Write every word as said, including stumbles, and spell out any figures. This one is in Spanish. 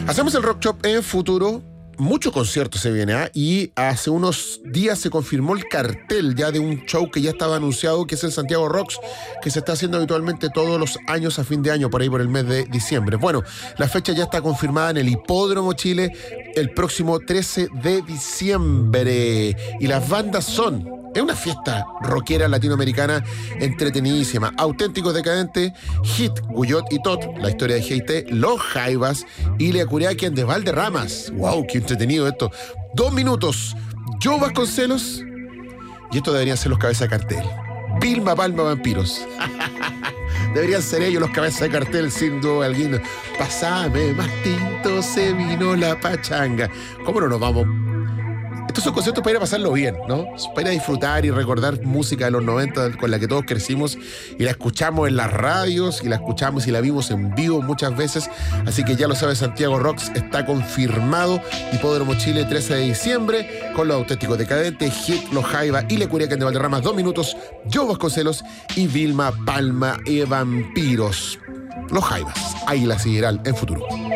Hacemos el Rock Shop en futuro. Mucho concierto se viene, ¿eh? Y hace unos días se confirmó el cartel ya de un show que ya estaba anunciado, que es el Santiago Rocks, que se está haciendo habitualmente todos los años a fin de año, por ahí por el mes de diciembre. Bueno, la fecha ya está confirmada en el Hipódromo Chile el próximo trece de diciembre. Y las bandas son... Es una fiesta rockera latinoamericana entretenidísima. Auténticos Decadentes, Hit, Guyot y Tot, La Historia de G T, Los Jaivas y Lea Curiaquian de Valderramas. ¡Wow! ¡Qué entretenido esto! Dos minutos. Joe Vasconcelos. Y esto deberían ser los cabezas de cartel. Vilma Palma Vampiros. Deberían ser ellos los cabezas de cartel, sin duda alguna. Pasame más tinto, se vino la pachanga. ¿Cómo no nos vamos? Estos son conciertos para ir a pasarlo bien, ¿no? Para ir a disfrutar y recordar música de los noventa con la que todos crecimos y la escuchamos en las radios y la escuchamos y la vimos en vivo muchas veces. Así que ya lo sabe, Santiago Rocks está confirmado. Hipódromo Chile, trece de diciembre, con Los Auténticos Decadentes, Hit, Los Jaiba y Le Curiacan de Valderramas. Dos minutos, Joe Vasconcelos y Vilma Palma y Vampiros. Los Jaivas, Águila Sideral en futuro.